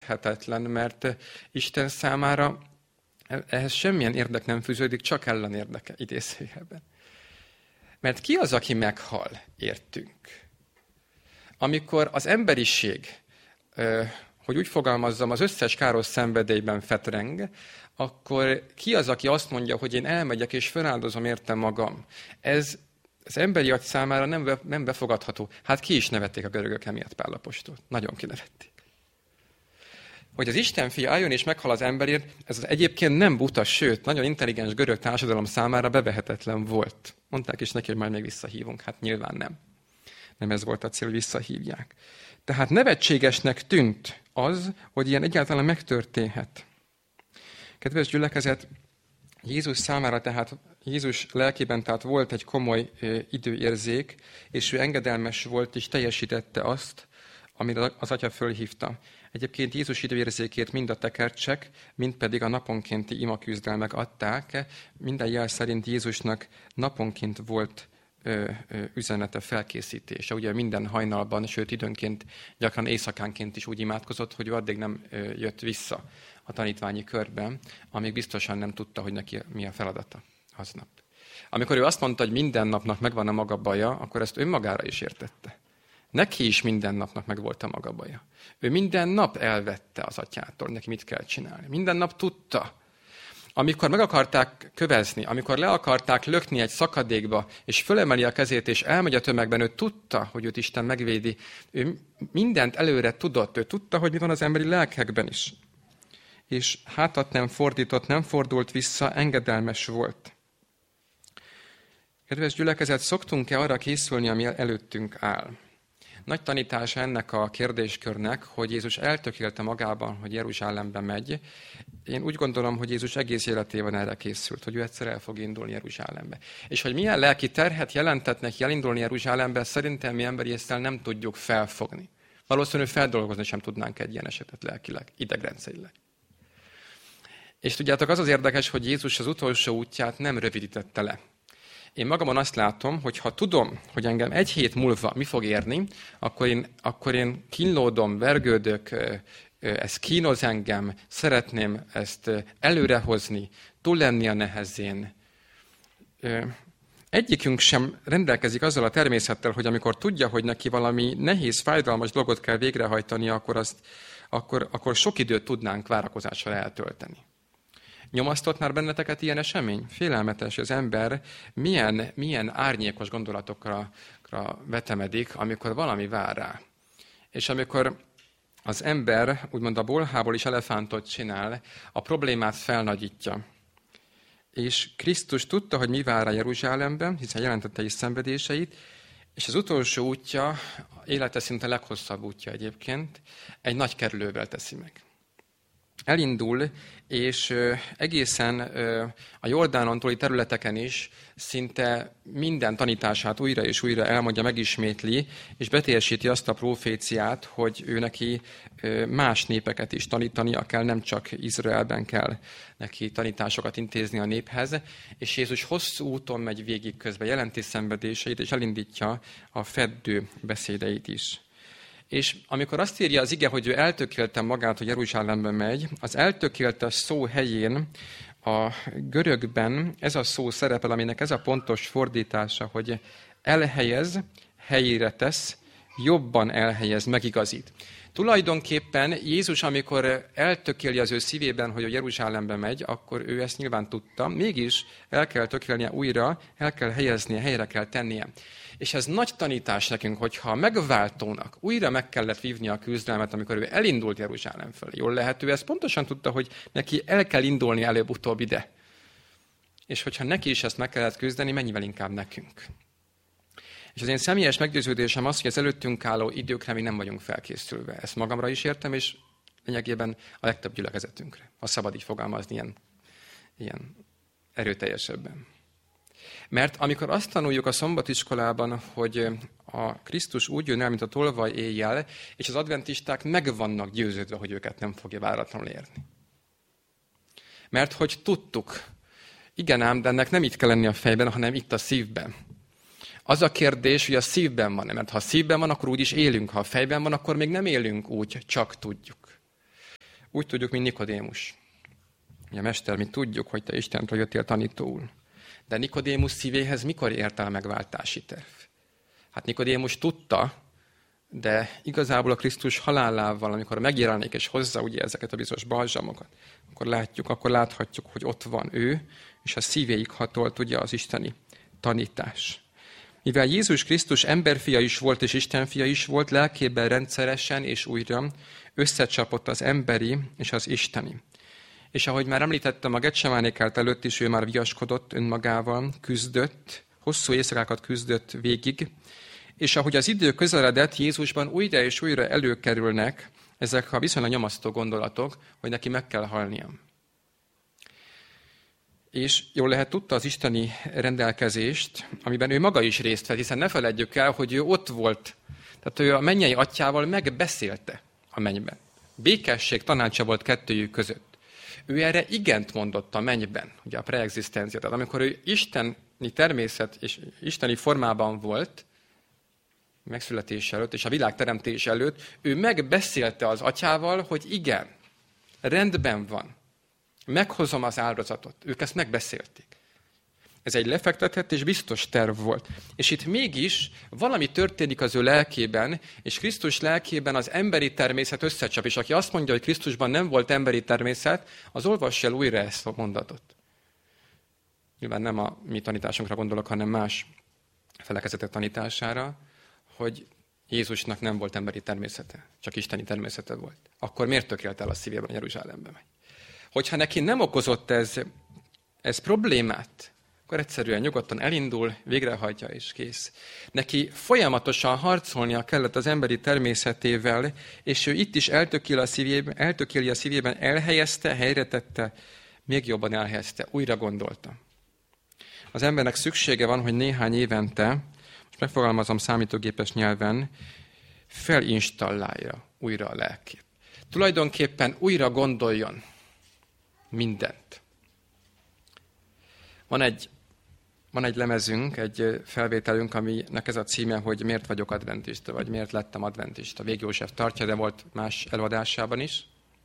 érthetetlen, mert Isten számára ehhez semmilyen érdek nem fűződik, csak ellenérdeke idézőjelben. Mert ki az, aki meghal, értünk? Amikor az emberiség, hogy úgy fogalmazzam, az összes káros szenvedélyben fetreng, akkor ki az, aki azt mondja, hogy én elmegyek és feláldozom érte magam? Ez az emberi agy számára nem befogadható. Hát ki is nevették a görögök emiatt Pál apostolt. Nagyon kinevették. Hogy az Isten fia álljon és meghal az emberért, ez egyébként nem buta, sőt, nagyon intelligens görög társadalom számára bevehetetlen volt. Mondták is neki, hogy majd még visszahívunk. Hát nyilván nem. Nem ez volt a cél, hogy visszahívják. Tehát nevetségesnek tűnt az, hogy ilyen egyáltalán megtörténhet. Kedves gyülekezet, Jézus számára tehát, Jézus lelkében tehát volt egy komoly időérzék, és ő engedelmes volt, és teljesítette azt, amire az Atya fölhívta. Egyébként Jézus időérzékét mind a tekercsek, mind pedig a naponkénti imaküzdelmek adták. Minden jel szerint Jézusnak naponként volt üzenete, felkészítése. Ugye minden hajnalban, sőt időnként gyakran éjszakánként is úgy imádkozott, hogy ő addig nem jött vissza a tanítványi körben, amíg biztosan nem tudta, hogy neki mi a feladata aznap. Amikor ő azt mondta, hogy minden napnak megvan a maga baja, akkor ezt önmagára is értette. Neki is minden napnak megvolt a maga baja. Ő minden nap elvette az atyától, neki mit kell csinálni. Minden nap tudta. Amikor meg akarták kövezni, amikor le akarták lökni egy szakadékba, és fölemeli a kezét, és elmegy a tömegben, ő tudta, hogy őt Isten megvédi. Ő mindent előre tudott, ő tudta, hogy mi van az emberi lelkekben is. És hátat nem fordított, nem fordult vissza, engedelmes volt. Kedves gyülekezet, szoktunk-e arra készülni, ami előttünk áll? Nagy tanítása ennek a kérdéskörnek, hogy Jézus eltökélte magában, hogy Jeruzsálembe megy. Én úgy gondolom, hogy Jézus egész életében erre készült, hogy ő egyszer el fog indulni Jeruzsálembe. És hogy milyen lelki terhet jelentett neki elindulni Jeruzsálembe, szerintem mi emberi észszel nem tudjuk felfogni. Valószínűleg feldolgozni sem tudnánk egy ilyen esetet lelkileg, idegrendszerileg. És tudjátok, az az érdekes, hogy Jézus az utolsó útját nem rövidítette le. Én magamon azt látom, hogy ha tudom, hogy engem egy hét múlva mi fog érni, akkor én kínlódom, vergődök, ez kínoz engem, szeretném ezt előrehozni, túl lenni a nehezén. Egyikünk sem rendelkezik azzal a természettel, hogy amikor tudja, hogy neki valami nehéz, fájdalmas dolgot kell végrehajtani, akkor sok időt tudnánk várakozással eltölteni. Nyomasztott már benneteket ilyen esemény? Félelmetes, az ember milyen árnyékos gondolatokra vetemedik, amikor valami vár rá. És amikor az ember, úgymond a bolhából is elefántot csinál, a problémát felnagyítja. És Krisztus tudta, hogy mi vár rá Jeruzsálemben, hiszen jelentette is szenvedéseit, és az utolsó útja, élete szinte leghosszabb útja egyébként, egy nagy kerülővel teszi meg. Elindul, és egészen a Jordánon túli területeken is szinte minden tanítását újra és újra elmondja, megismétli, és beteljesíti azt a proféciát, hogy ő neki más népeket is tanítania kell, nem csak Izraelben kell neki tanításokat intézni a néphez, és Jézus hosszú úton megy végig közben, jelenti szenvedéseit, és elindítja a feddő beszédeit is. És amikor azt írja az ige, hogy ő eltökélte magát, hogy Jeruzsálembe megy, az eltökélte szó helyén a görögben ez a szó szerepel, aminek ez a pontos fordítása, hogy elhelyez, helyére tesz, jobban elhelyez, megigazít. Tulajdonképpen Jézus, amikor eltökéli az ő szívében, hogy a Jeruzsálembe megy, akkor ő ezt nyilván tudta, mégis el kell tökélnie újra, el kell helyeznie, helyre kell tennie. És ez nagy tanítás nekünk, hogyha a megváltónak újra meg kellett vívnia a küzdelmet, amikor ő elindult Jeruzsálem felé. Jól lehet, ő ezt pontosan tudta, hogy neki el kell indulni előbb-utóbb ide. És hogyha neki is ezt meg kellett küzdeni, mennyivel inkább nekünk. És az én személyes meggyőződésem az, hogy az előttünk álló időkre mi nem vagyunk felkészülve. Ezt magamra is értem, és lényegében a legtöbb gyülekezetünkre. Ha szabad így fogalmazni ilyen erőteljesebben. Mert amikor azt tanuljuk a szombatiskolában, hogy a Krisztus úgy jön el, mint a tolvaj éjjel, és az adventisták meg vannak győződve, hogy őket nem fogja váratlanul érni. Mert hogy tudtuk, igen ám, de ennek nem itt kell lenni a fejben, hanem itt a szívben. Az a kérdés, hogy a szívben van-e, mert ha a szívben van, akkor úgy is élünk, ha a fejben van, akkor még nem élünk úgy, csak tudjuk. Úgy tudjuk, mint Nikodémus. Ugye, mester, mi tudjuk, hogy te Istentől jöttél tanítóul. De Nikodémus szívéhez mikor ért el a megváltási terv? Hát Nikodémus tudta, de igazából a Krisztus halálával, amikor megjelenik és hozza ugye ezeket a bizonyos balzsamokat, akkor láthatjuk, hogy ott van ő, és a szívéig hatolt ugye az isteni tanítás. Mivel Jézus Krisztus emberfia is volt és Istenfia is volt, lelkében rendszeresen és újra összecsapott az emberi és az isteni. És ahogy már említettem, a Getsemáné kert előtt is ő már viaskodott önmagával, küzdött, hosszú éjszakákat küzdött végig, és ahogy az idő közeledett, Jézusban újra és újra előkerülnek ezek a viszonylag nyomasztó gondolatok, hogy neki meg kell halnia. És jól lehet tudta az isteni rendelkezést, amiben ő maga is részt vett, hiszen ne feledjük el, hogy ő ott volt. Tehát ő a mennyei atyával megbeszélte a mennyben. Békesség tanácsa volt kettőjük között. Ő erre igent mondott a mennyben, ugye a preexisztencia. Tehát amikor ő isteni természet és isteni formában volt, megszületés előtt és a világ teremtés előtt, ő megbeszélte az atyával, hogy igen, rendben van. Meghozom az áldozatot. Ők ezt megbeszélték. Ez egy lefektetett és biztos terv volt. És itt mégis valami történik az ő lelkében, és Krisztus lelkében az emberi természet összecsap. És aki azt mondja, hogy Krisztusban nem volt emberi természet, az olvassa el újra ezt a mondatot. Nyilván nem a mi tanításunkra gondolok, hanem más felekezetek tanítására, hogy Jézusnak nem volt emberi természete, csak isteni természete volt. Akkor miért tökélt el a szívében, Jeruzsálembe megy? Hogyha neki nem okozott ez problémát, akkor egyszerűen nyugodtan elindul, végrehajtja és kész. Neki folyamatosan harcolnia kellett az emberi természetével, és ő itt is eltökéli a szívében, elhelyezte, helyre tette, még jobban elhelyezte, újra gondolta. Az embernek szüksége van, hogy néhány évente, most megfogalmazom számítógépes nyelven, felinstallálja újra a lelkét. Tulajdonképpen újra gondoljon mindent. Van egy lemezünk, egy felvételünk, aminek ez a címe, hogy miért vagyok adventista, vagy miért lettem adventista. Vég József tartja, de volt más előadásában is.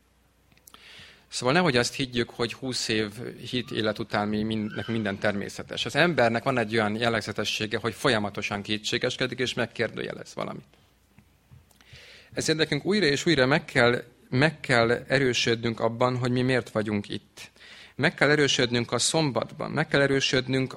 Szóval nehogy azt higgyük, hogy 20 év hit élet után minden természetes. Az embernek van egy olyan jellegzetessége, hogy folyamatosan kétségeskedik, és megkérdőjelez valamit. Ezért nekünk újra és újra meg kell erősödnünk abban, hogy mi miért vagyunk itt. Meg kell erősödnünk a szombatban, meg kell erősödnünk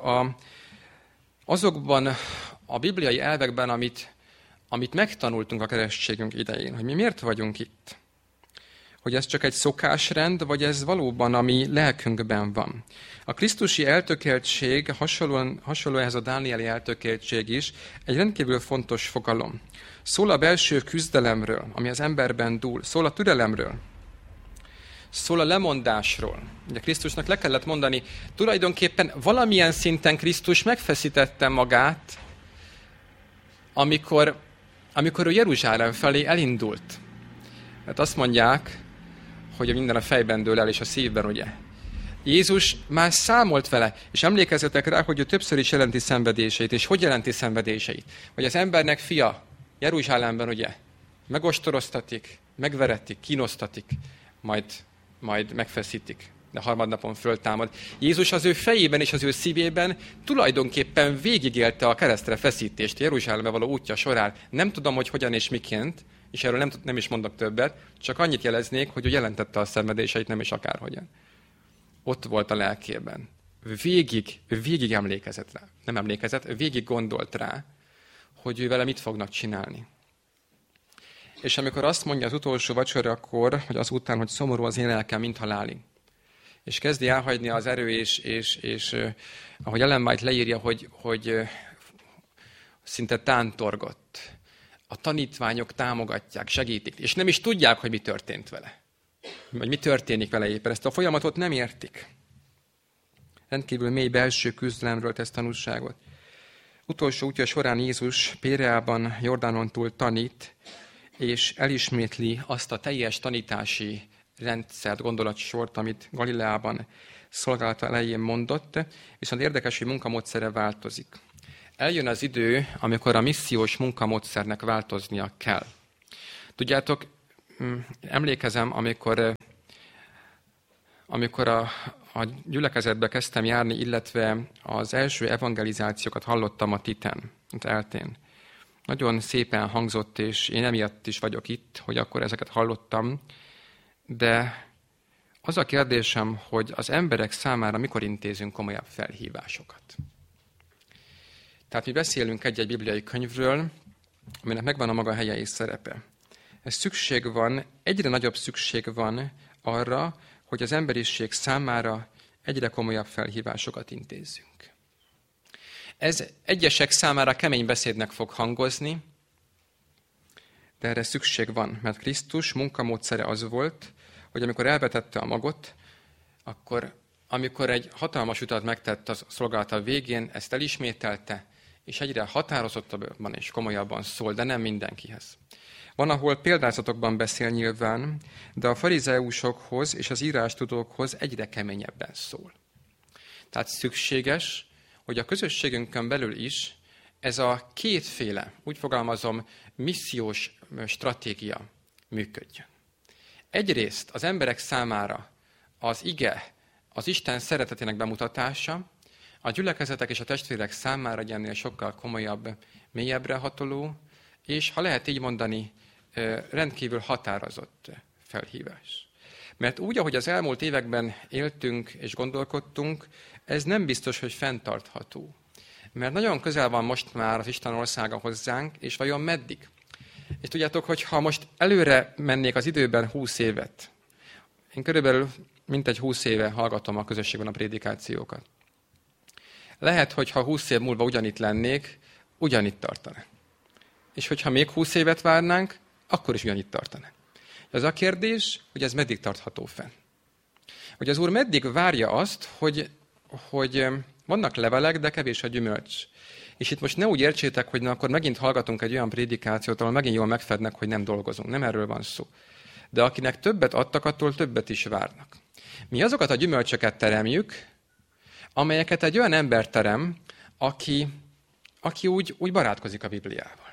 azokban a bibliai elvekben, amit megtanultunk a keresztségünk idején, hogy mi miért vagyunk itt. Hogy ez csak egy szokásrend, vagy ez valóban a mi lelkünkben van. A krisztusi eltökéltség, hasonló ehhez a dánieli eltökéltség is, egy rendkívül fontos fogalom. Szól a belső küzdelemről, ami az emberben dúl, szól a türelemről, szól a lemondásról. Ugye Krisztusnak le kellett mondani, tulajdonképpen valamilyen szinten Krisztus megfeszítette magát, amikor ő Jeruzsálem felé elindult. Mert azt mondják, hogy minden a fejben dől el, és a szívben, ugye. Jézus már számolt vele, és emlékezzetek rá, hogy ő többször is jelenti szenvedéseit, és hogy jelenti szenvedéseit. Hogy az embernek fia Jeruzsálemben, ugye, megostoroztatik, megveretik, kínosztatik, majd megfeszítik, de harmadnapon föltámad. Jézus az ő fejében és az ő szívében tulajdonképpen végigélte a keresztre feszítést Jeruzsálembe való útja során. Nem tudom, hogy hogyan és miként, és erről nem is mondok többet, csak annyit jeleznék, hogy ő jelentette a szenvedéseit, nem is akárhogyan. Ott volt a lelkében. Végig emlékezett rá. Nem emlékezett, végig gondolt rá, hogy ő vele mit fognak csinálni. És amikor azt mondja az utolsó vacsorakor, hogy azután, hogy szomorú az én lelkem, mint halálig, és kezdi elhagyni az erő, és ahogy Ellen White leírja, hogy szinte tántorgott. A tanítványok támogatják, segítik, és nem is tudják, hogy mi történt vele. Vagy mi történik vele éppen. Ezt a folyamatot nem értik. Rendkívül mély belső küzdelemről tesz tanúságot. Utolsó útja során Jézus Péreában, Jordánon túl tanít, és elismétli azt a teljes tanítási rendszert, gondolatsort, amit Galileában szolgálata elején mondott, viszont érdekes, hogy munkamódszere változik. Eljön az idő, amikor a missziós munkamódszernek változnia kell. Tudjátok, emlékezem, amikor amikor a gyülekezetbe kezdtem járni, illetve az első evangelizációkat hallottam a Titen, az Eltén. Nagyon szépen hangzott, és én emiatt is vagyok itt, hogy akkor ezeket hallottam, de az a kérdésem, hogy az emberek számára mikor intézünk komolyabb felhívásokat. Tehát mi beszélünk egy-egy bibliai könyvről, aminek megvan a maga helye és szerepe. Ez szükség van, egyre nagyobb szükség van arra, hogy az emberiség számára egyre komolyabb felhívásokat intézzünk. Ez egyesek számára kemény beszédnek fog hangozni, de erre szükség van, mert Krisztus munkamódszere az volt, hogy amikor elvetette a magot, akkor amikor egy hatalmas utat megtett a szolgálata végén, ezt elismételte, és egyre határozottabban és komolyabban szól, de nem mindenkihez. Van, ahol példázatokban beszél nyilván, de a farizeusokhoz és az írástudókhoz egyre keményebben szól. Tehát szükséges, hogy a közösségünkön belül is ez a kétféle, úgy fogalmazom, missziós stratégia működjön. Egyrészt az emberek számára az ige, az Isten szeretetének bemutatása, a gyülekezetek és a testvérek számára egy ennél sokkal komolyabb, mélyebbre hatoló, és ha lehet így mondani, rendkívül határozott felhívás. Mert úgy, ahogy az elmúlt években éltünk és gondolkodtunk, ez nem biztos, hogy fenntartható. Mert nagyon közel van most már az Isten országa hozzánk, és vajon meddig? És tudjátok, hogy ha most előre mennék az időben 20 évet, én körülbelül mintegy 20 éve hallgatom a közösségben a prédikációkat. Lehet, hogy ha 20 év múlva ugyanitt lennék, ugyanitt tartaná. És hogyha még 20 évet várnánk, akkor is ugyanitt tartaná. Az a kérdés, hogy ez meddig tartható fenn. Hogy az Úr meddig várja azt, hogy vannak levelek, de kevés a gyümölcs. És itt most ne úgy értsétek, hogy na, akkor megint hallgatunk egy olyan prédikációt, ahol megint jól megfednek, hogy nem dolgozunk. Nem erről van szó. De akinek többet adtak, attól többet is várnak. Mi azokat a gyümölcsöket teremjük, amelyeket egy olyan ember terem, aki úgy barátkozik a Bibliával.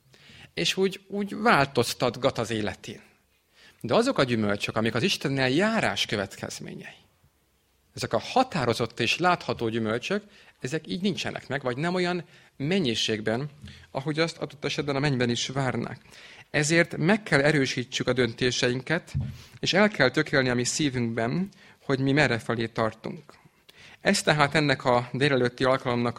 És úgy változtatgat az életén. De azok a gyümölcsök, amik az Istennel járás következményei, ezek a határozott és látható gyümölcsök, ezek így nincsenek meg, vagy nem olyan mennyiségben, ahogy azt adott esetben a mennyben is várnák. Ezért meg kell erősítsük a döntéseinket, és el kell tökélni a mi szívünkben, hogy mi merre felé tartunk. Ez tehát ennek a délelőtti alkalomnak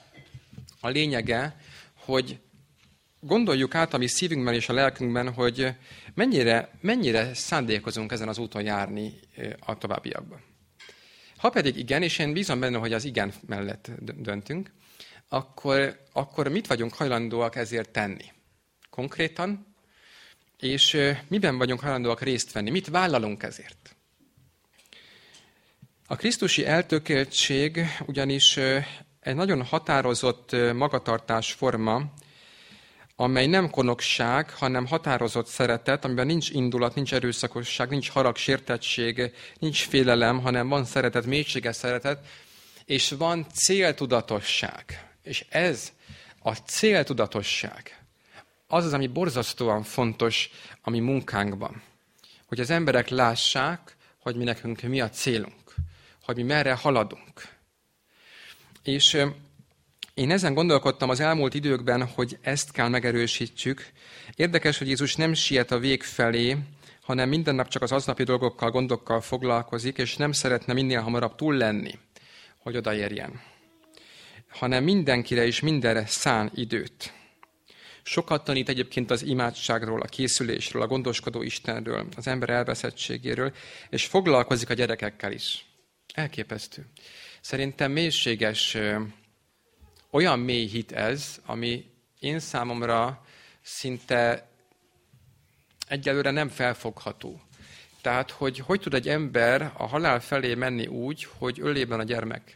a lényege, hogy gondoljuk át a mi szívünkben és a lelkünkben, hogy mennyire szándékozunk ezen az úton járni a továbbiakban. Ha pedig igen, és én bízom benne, hogy az igen mellett döntünk, akkor mit vagyunk hajlandóak ezért tenni? Konkrétan, és miben vagyunk hajlandóak részt venni? Mit vállalunk ezért? A krisztusi eltökéltség ugyanis egy nagyon határozott magatartás forma, amely nem konokság, hanem határozott szeretet, amiben nincs indulat, nincs erőszakosság, nincs harag, sértettség, nincs félelem, hanem van szeretet, mélységes szeretet, és van céltudatosság. És ez a céltudatosság, az, ami borzasztóan fontos a mi munkánkban. Hogy az emberek lássák, hogy mi nekünk mi a célunk, hogy mi merre haladunk. És én ezen gondolkodtam az elmúlt időkben, hogy ezt kell megerősítsük. Érdekes, hogy Jézus nem siet a vég felé, hanem minden nap csak az aznapi dolgokkal, gondokkal foglalkozik, és nem szeretne minél hamarabb túl lenni, hogy odaérjen. Hanem mindenkire és mindenre szán időt. Sokat tanít egyébként az imádságról, a készülésről, a gondoskodó Istenről, az ember elveszettségéről, és foglalkozik a gyerekekkel is. Elképesztő. Szerintem mélységes, olyan mély hit ez, ami én számomra szinte egyelőre nem felfogható. Tehát, hogy tud egy ember a halál felé menni úgy, hogy ölében a gyermek.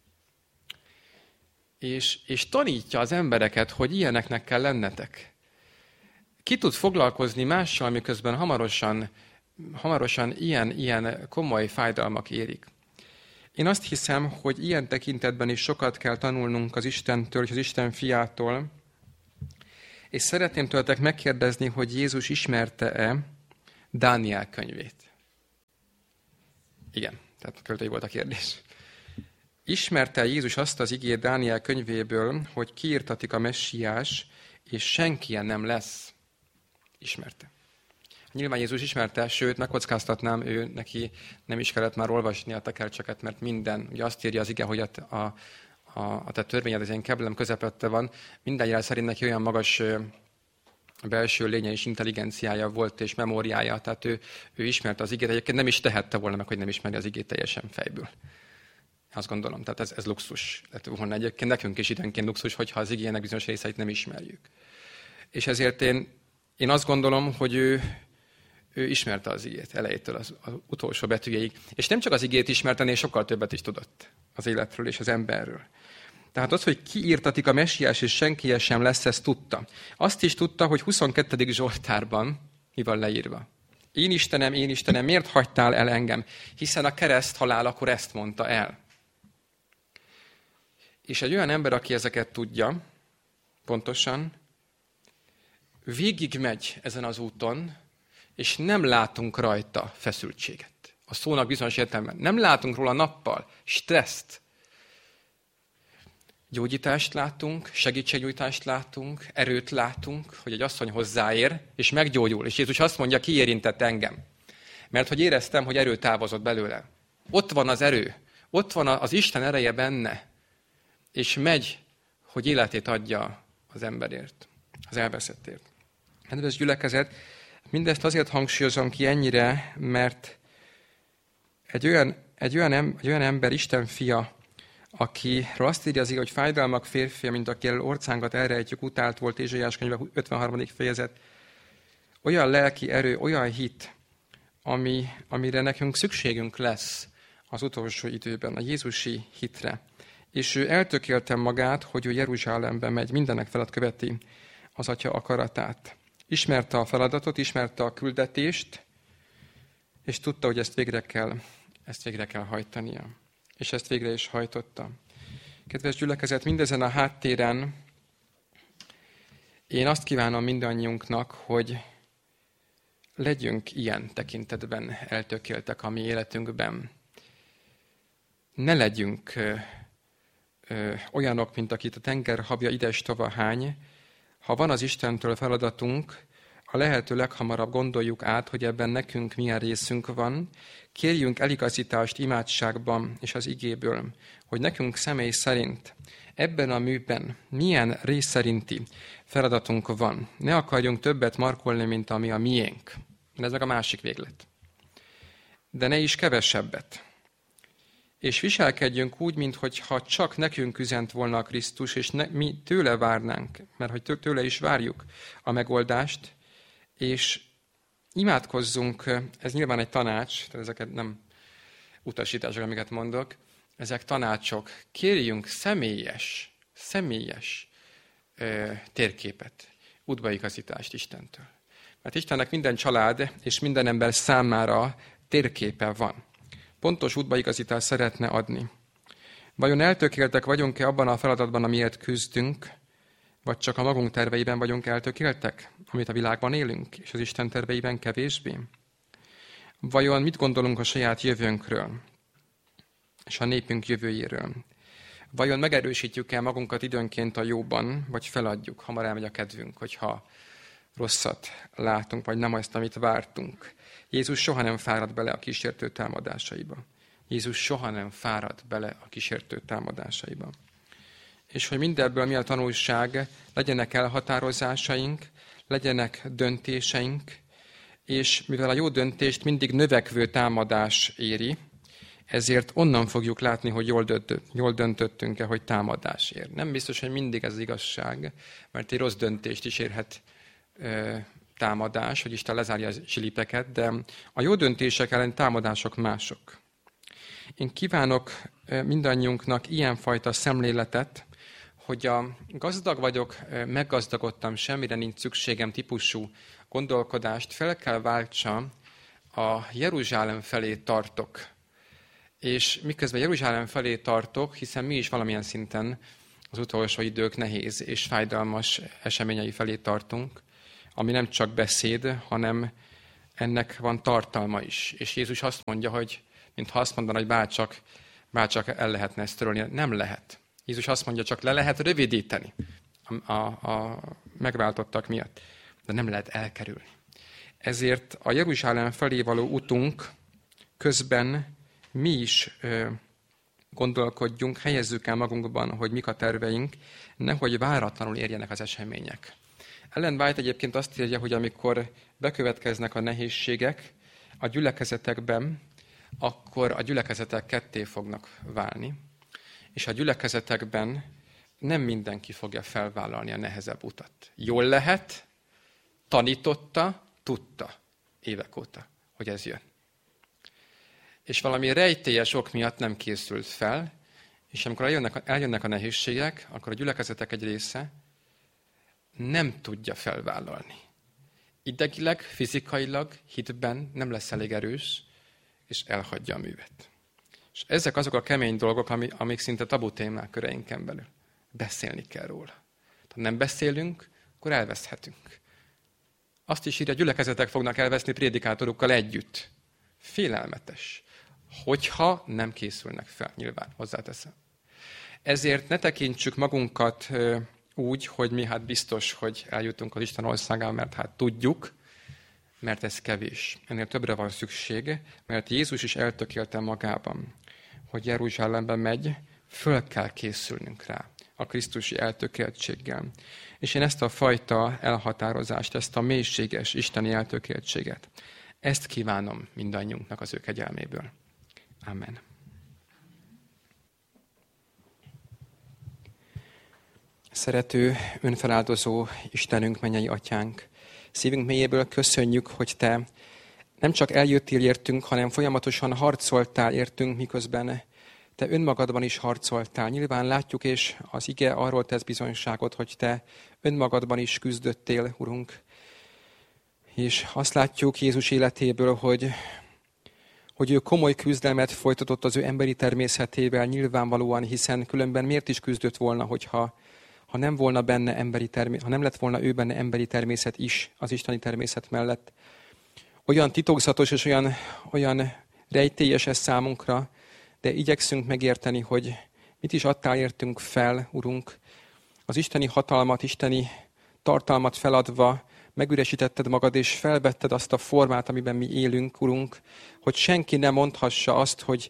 És tanítja az embereket, hogy ilyeneknek kell lennetek. Ki tud foglalkozni mással, miközben hamarosan ilyen komoly fájdalmak érik. Én azt hiszem, hogy ilyen tekintetben is sokat kell tanulnunk az Istentől és az Isten fiától, és szeretném tőletek megkérdezni, hogy Jézus ismerte-e Dániel könyvét? Igen. Tehát költői volt a kérdés. Ismerte Jézus azt az igét Dániel könyvéből, hogy kiirtatik a messiás, és senki ilyen nem lesz? Ismerte. Nyilván Jézus ismerte, sőt, megkockáztatnám, neki nem is kellett már olvasni a tekercseket, mert minden, ugye azt írja az ige, hogy a te törvényed az ilyen keblem közepette van, minden jel szerint neki olyan magas belső lénye és intelligenciája volt, és memóriája, tehát ő ismerte az igét, egyébként nem is tehette volna meg, hogy nem ismeri az igét teljesen fejből. Azt gondolom, tehát ez luxus. Lett volna egyébként nekünk is időnként luxus, hogyha az igének bizonyos részeit nem ismerjük. És ezért én azt gondolom, hogy ő ismerte az igét elejétől az utolsó betűjéig. És nem csak az igét ismerte, hanem sokkal többet is tudott az életről és az emberről. Tehát az, hogy kiírtatik a messiás, és senki sem lesz, ezt tudta. Azt is tudta, hogy 22. Zsoltárban mi van leírva. Én Istenem, miért hagytál el engem? Hiszen a kereszt halálakor ezt mondta el. És egy olyan ember, aki ezeket tudja, pontosan, végigmegy ezen az úton, és nem látunk rajta feszültséget. A szónak bizonyos értelemben. Nem látunk róla nappal stresszt. Gyógyítást látunk, segítségnyújtást látunk, erőt látunk, hogy egy asszony hozzáér, és meggyógyul. És Jézus azt mondja, ki érintett engem. Mert hogy éreztem, hogy erő távozott belőle. Ott van az erő. Ott van az Isten ereje benne. És megy, hogy életét adja az emberért, az elveszettért. Kedves gyülekezet, mindezt azért hangsúlyozom ki ennyire, mert egy olyan ember, Isten fia, akiről azt írja az ige, hogy fájdalmak férfia, mint aki elől orcánkat elrejtjük, utált volt, Ézsaiás könyve 53. fejezet. Olyan lelki erő, olyan hit, amire nekünk szükségünk lesz az utolsó időben, a Jézusi hitre. És ő eltökéltem magát, hogy ő Jeruzsálembe megy, mindenek felett követi az Atya akaratát. Ismerte a feladatot, ismerte a küldetést, és tudta, hogy ezt végre kell hajtania. És ezt végre is hajtotta. Kedves gyülekezet, mindezen a háttéren én azt kívánom mindannyiunknak, hogy legyünk ilyen tekintetben eltökéltek a mi életünkben. Ne legyünk olyanok, mint akit a tenger habja ides-tova hány. Ha van az Istentől feladatunk, a lehető leghamarabb gondoljuk át, hogy ebben nekünk milyen részünk van, kérjünk eligazítást imádságban és az igéből, hogy nekünk személy szerint ebben a műben milyen rész szerinti feladatunk van. Ne akarjunk többet markolni, mint ami a miénk. Ez meg a másik véglet. De ne is kevesebbet. És viselkedjünk úgy, mintha csak nekünk üzent volna a Krisztus, és mi tőle várnánk, mert hogy tőle is várjuk a megoldást, és imádkozzunk, ez nyilván egy tanács, tehát ezeket nem utasítások, amiket mondok, ezek tanácsok. Kérjünk személyes térképet, útbaigazítást Istentől. Mert Istennek minden család és minden ember számára térképe van. Pontos útbaigazítást szeretne adni. Vajon eltökéltek vagyunk-e abban a feladatban, amiért küzdünk, vagy csak a magunk terveiben vagyunk eltökéltek, amit a világban élünk, és az Isten terveiben kevésbé? Vajon mit gondolunk a saját jövőnkről, és a népünk jövőjéről? Vajon megerősítjük-e magunkat időnként a jóban, vagy feladjuk, hamar elmegy a kedvünk, hogyha rosszat látunk, vagy nem azt, amit vártunk? Jézus soha nem fárad bele a kísértő támadásaiba. Jézus soha nem fárad bele a kísértő támadásaiba. És hogy mindebből mi a tanulság, legyenek elhatározásaink, legyenek döntéseink, és mivel a jó döntést mindig növekvő támadás éri, ezért onnan fogjuk látni, hogy jól döntöttünk-e, hogy támadás ér. Nem biztos, hogy mindig ez az igazság, mert egy rossz döntést is érhet támadás, hogy Isten lezárja a zsilipeket, de a jó döntések ellen támadások mások. Én kívánok mindannyiunknak ilyenfajta szemléletet, hogy a gazdag vagyok, meggazdagodtam, semmire nincs szükségem típusú gondolkodást fel kell váltsa a Jeruzsálem felé tartok. És miközben Jeruzsálem felé tartok, hiszen mi is valamilyen szinten az utolsó idők nehéz és fájdalmas eseményei felé tartunk, ami nem csak beszéd, hanem ennek van tartalma is. És Jézus azt mondja, hogy mintha azt mondaná, hogy bárcsak el lehetne ezt törölni. Nem lehet. Jézus azt mondja, csak le lehet rövidíteni a megváltottak miatt, de nem lehet elkerülni. Ezért a Jeruzsálem felé való utunk közben mi is gondolkodjunk, helyezzük el magunkban, hogy mik a terveink, nehogy váratlanul érjenek az események. Ellen White egyébként azt írja, hogy amikor bekövetkeznek a nehézségek a gyülekezetekben, akkor a gyülekezetek ketté fognak válni, és a gyülekezetekben nem mindenki fogja felvállalni a nehezebb utat. Jól lehet, tanította, tudta évek óta, hogy ez jön. És valami rejtélyes ok miatt nem készült fel, és amikor eljönnek a nehézségek, akkor a gyülekezetek egy része nem tudja felvállalni. Idegileg, fizikailag, hitben nem lesz elég erős, és elhagyja a művet. És ezek azok a kemény dolgok, amik szinte tabu témák köreinken belül. Beszélni kell róla. Ha nem beszélünk, akkor elveszhetünk. Azt is írja, a gyülekezetek fognak elveszni prédikátorokkal együtt. Félelmetes. Hogyha nem készülnek fel, nyilván, hozzáteszem. Ezért ne tekintsük magunkat úgy, hogy mi hát biztos, hogy eljutunk az Isten országába, mert hát tudjuk, mert ez kevés. Ennél többre van szükség, mert Jézus is eltökélte magában, hogy Jeruzsálembe megy, föl kell készülnünk rá a krisztusi eltökéltséggel. És én ezt a fajta elhatározást, ezt a mélységes isteni eltökéltséget, ezt kívánom mindannyiunknak az ő kegyelméből. Amen. Szerető, önfeláldozó Istenünk, mennyei Atyánk, szívünk mélyéből köszönjük, hogy Te nem csak eljöttél értünk, hanem folyamatosan harcoltál értünk, miközben Te önmagadban is harcoltál. Nyilván látjuk, és az ige arról tesz bizonyságot, hogy Te önmagadban is küzdöttél, Urunk. És azt látjuk Jézus életéből, hogy ő komoly küzdelmet folytatott az ő emberi természetével nyilvánvalóan, hiszen különben miért is küzdött volna, ha nem volna benne ha nem lett volna ő benne emberi természet is az isteni természet mellett. Olyan titokzatos és olyan rejtélyes ez számunkra, de igyekszünk megérteni, hogy mit is adtál értünk fel, Urunk. Az isteni hatalmat, isteni tartalmat feladva megüresítetted magad, és felvetted azt a formát, amiben mi élünk, Urunk, hogy senki ne mondhassa azt, hogy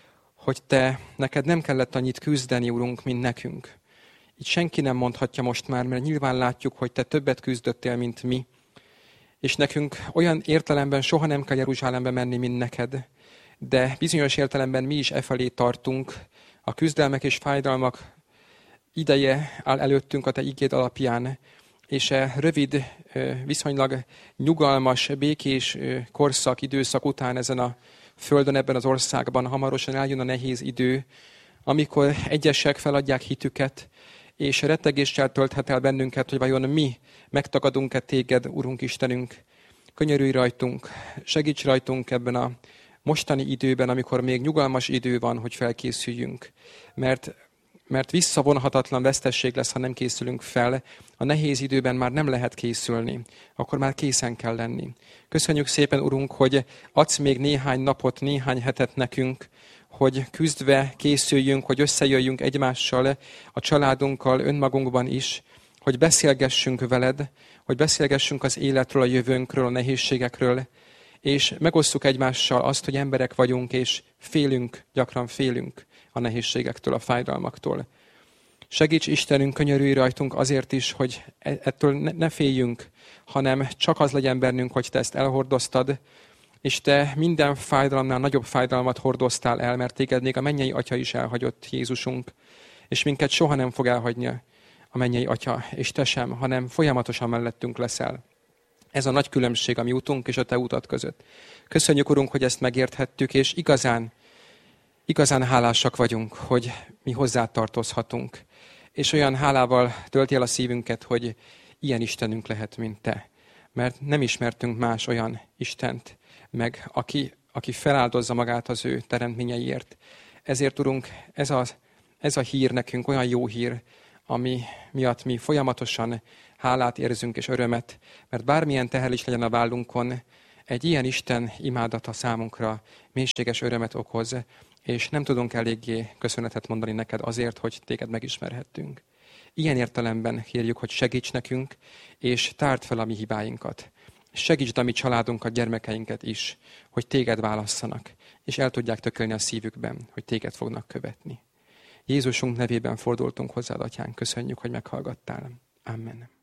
neked nem kellett annyit küzdeni, Urunk, mint nekünk. Így senki nem mondhatja most már, mert nyilván látjuk, hogy Te többet küzdöttél, mint mi. És nekünk olyan értelemben soha nem kell Jeruzsálembe menni, mint neked. De bizonyos értelemben mi is efelé tartunk. A küzdelmek és fájdalmak ideje áll előttünk a Te igéd alapján, és rövid, viszonylag nyugalmas, békés időszak után ezen a földön, ebben az országban hamarosan eljön a nehéz idő, amikor egyesek feladják hitüket, és rettegéssel tölthet el bennünket, hogy vajon mi megtagadunk-e Téged, Urunk Istenünk. Könyörülj rajtunk, segíts rajtunk ebben a mostani időben, amikor még nyugalmas idő van, hogy felkészüljünk. Mert visszavonhatatlan vesztesség lesz, ha nem készülünk fel. A nehéz időben már nem lehet készülni, akkor már készen kell lenni. Köszönjük szépen, Urunk, hogy adsz még néhány napot, néhány hetet nekünk, hogy küzdve készüljünk, hogy összejöjjünk egymással, a családunkkal, önmagunkban is, hogy beszélgessünk veled, hogy beszélgessünk az életről, a jövőnkről, a nehézségekről, és megosszuk egymással azt, hogy emberek vagyunk, és gyakran félünk a nehézségektől, a fájdalmaktól. Segíts Istenünk, könyörülj rajtunk azért is, hogy ettől ne féljünk, hanem csak az legyen bennünk, hogy Te ezt elhordoztad, és Te minden fájdalomnál nagyobb fájdalmat hordoztál el, mert Téged még a mennyei Atya is elhagyott, Jézusunk, és minket soha nem fog elhagyni a mennyei Atya, és Te sem, hanem folyamatosan mellettünk leszel. Ez a nagy különbség a mi utunk és a Te utat között. Köszönjük, Urunk, hogy ezt megérthettük, és igazán hálásak vagyunk, hogy mi hozzá tartozhatunk. És olyan hálával tölti el a szívünket, hogy ilyen Istenünk lehet, mint Te. Mert nem ismertünk más olyan Istent, meg aki feláldozza magát az ő teremtményeiért. Ezért, Urunk, ez a hír nekünk olyan jó hír, ami miatt mi folyamatosan hálát érzünk és örömet, mert bármilyen teher is legyen a vállunkon, Egy ilyen Isten imádata számunkra mélységes örömet okoz, és nem tudunk eléggé köszönetet mondani neked azért, hogy téged megismerhettünk. Ilyen értelemben kérjük, hogy segíts nekünk, és tárd fel a mi hibáinkat. Segítsd a mi családunkat, gyermekeinket is, hogy téged válasszanak, és el tudják tökölni a szívükben, hogy téged fognak követni. Jézusunk nevében fordultunk hozzád, Atyánk, köszönjük, hogy meghallgattál. Amen.